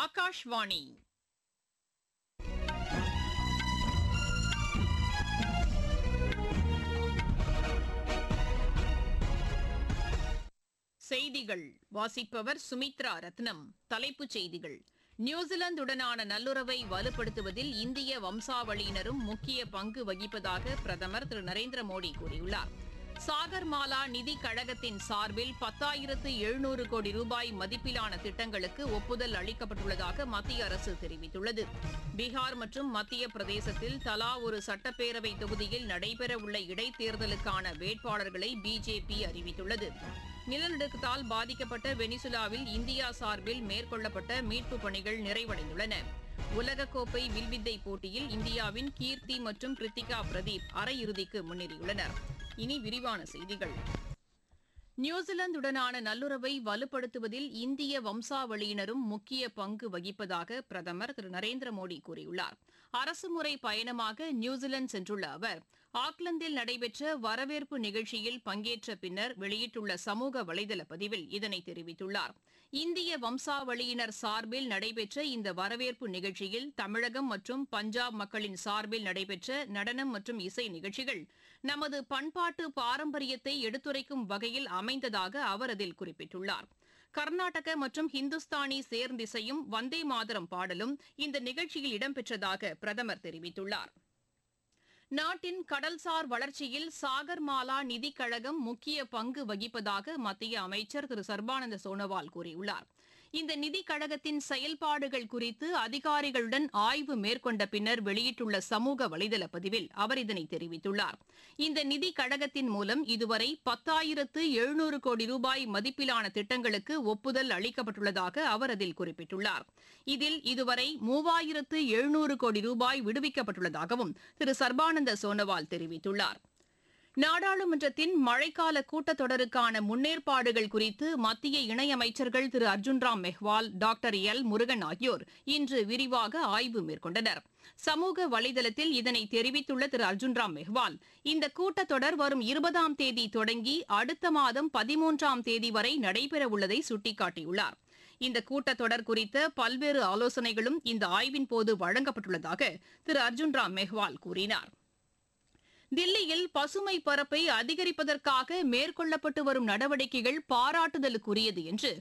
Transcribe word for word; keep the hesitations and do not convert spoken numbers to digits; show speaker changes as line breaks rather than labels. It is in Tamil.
ஆகாஷ்வாணி. செய்திகள் வாசிப்பவர் சுமித்ரா ரத்னம். தலைப்புச் செய்திகள்: நியூசிலாந்துடனான நல்லுறவை வலுப்படுத்துவதில் இந்திய வம்சாவளியினரும் முக்கிய பங்கு வகிப்பதாக பிரதமர் திரு நரேந்திர மோடி கூறியுள்ளார். சாகர்மாலா நிதி கழகத்தின் சார்பில் பத்தாயிரத்து எழுநூறு கோடி ரூபாய் மதிப்பிலான திட்டங்களுக்கு ஒப்புதல் அளிக்கப்பட்டுள்ளதாக மத்திய அரசு தெரிவித்துள்ளது. பீகார் மற்றும் மத்திய பிரதேசத்தில் தலா ஒரு சட்டப்பேரவை தொகுதியில் நடைபெறவுள்ள இடைத்தேர்தலுக்கான வேட்பாளர்களை பிஜேபி அறிவித்துள்ளது. நிலநடுக்கத்தால் பாதிக்கப்பட்ட வெனிசுலாவில் இந்தியா சார்பில் மேற்கொள்ளப்பட்ட மீட்புப் பணிகள் நிறைவடைந்துள்ளன. உலகக்கோப்பை வில்வித்தை போட்டியில் இந்தியாவின் கீர்த்தி மற்றும் கிருத்திகா பிரதீப் அரையிறுதிக்கு முன்னேறியுள்ளனர். இனி விரிவான செய்திகள். நியூசிலாந்துடனான நல்லுறவை வலுப்படுத்துவதில் இந்திய வம்சாவளியினரும் முக்கிய பங்கு வகிப்பதாக பிரதமர் திரு நரேந்திர மோடி கூறியுள்ளார். அரசுமுறை பயணமாக நியூசிலாந்து சென்றுள்ள அவர் ஆக்லாந்தில் நடைபெற்ற வரவேற்பு நிகழ்ச்சியில் பங்கேற்ற பின்னர் வெளியிட்டுள்ள சமூக வலைதள பதிவில் இதனை தெரிவித்துள்ளார். இந்திய வம்சாவளியினர் சார்பில் நடைபெற்ற இந்த வரவேற்பு நிகழ்ச்சியில் தமிழகம் மற்றும் பஞ்சாப் மக்களின் சார்பில் நடைபெற்ற நடனம் மற்றும் இசை நிகழ்ச்சிகள் நமது பண்பாட்டு பாரம்பரியத்தை எடுத்துரைக்கும் வகையில் அமைந்ததாக அவர் அதில் குறிப்பிட்டுள்ளார். கர்நாடக மற்றும் ஹிந்துஸ்தானி சேர்ந்திசையும் வந்தே மாதரம் பாடலும் இந்த நிகழ்ச்சியில் இடம்பெற்றதாக பிரதமர் தெரிவித்துள்ளார். நாட்டின் கடல்சார் வளர்ச்சியில் சாகர்மாலா நிதிக் கழகம் முக்கிய பங்கு வகிப்பதாக மத்திய அமைச்சர் திரு சர்பானந்த சோனோவால் கூறியுள்ளார். இந்த நிதிக் கழகத்தின் செயல்பாடுகள் குறித்து அதிகாரிகளுடன் ஆய்வு மேற்கொண்ட பின்னர் வெளியிட்டுள்ள சமூக வலைதள பதிவில் அவர் இதனை தெரிவித்துள்ளார். இந்த நிதிக் கழகத்தின் மூலம் இதுவரை பத்தாயிரத்து எழுநூறு கோடி ரூபாய் மதிப்பிலான திட்டங்களுக்கு ஒப்புதல் அளிக்கப்பட்டுள்ளதாக அவர் அதில் குறிப்பிட்டுள்ளார். இதில் இதுவரை மூவாயிரத்து எழுநூறு கோடி ரூபாய் விடுவிக்கப்பட்டுள்ளதாகவும் திரு சர்பானந்த சோனோவால் தெரிவித்துள்ளார். நாடாளுமன்றத்தின் மழைக்கால கூட்டத்தொடருக்கான முன்னேற்பாடுகள் குறித்து மத்திய இணையமைச்சர்கள் திரு அர்ஜுன் ராம் மெஹ்வால், டாக்டர் எல் முருகன் ஆகியோர் இன்று விரிவாக ஆய்வு மேற்கொண்டனர். சமூக வலைதளத்தில் இதனை தெரிவித்துள்ள திரு அர்ஜுன் ராம் மெஹ்வால், இந்த கூட்டத்தொடர் வரும் இருபதாம் தேதி தொடங்கி அடுத்த மாதம் பதிமூன்றாம் தேதி வரை நடைபெறவுள்ளதை சுட்டிக்காட்டியுள்ளார். இந்த கூட்டத்தொடர் குறித்த பல்வேறு ஆலோசனைகளும் இந்த ஆய்வின் போது வழங்கப்பட்டுள்ளதாக திரு அர்ஜுன் ராம் மெஹ்வால் கூறினார். தில்லியில் பசுமை பரப்பை அதிகரிப்பதற்காக மேற்கொள்ளப்பட்டு வரும் நடவடிக்கைகள் பாராட்டுதலுக்குரியது என்று